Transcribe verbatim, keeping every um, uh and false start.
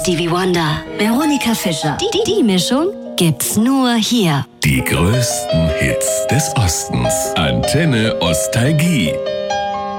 Stevie Wonder, Veronika Fischer. Die, die, die Mischung gibt's nur hier. Die größten Hits des Ostens. Antenne Ostalgie.